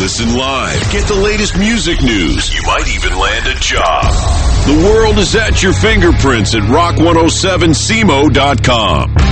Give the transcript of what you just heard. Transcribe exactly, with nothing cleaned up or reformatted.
Listen live. Get the latest music news. You might even land a job. The world is at your fingerprints at rock one oh seven C M O dot com.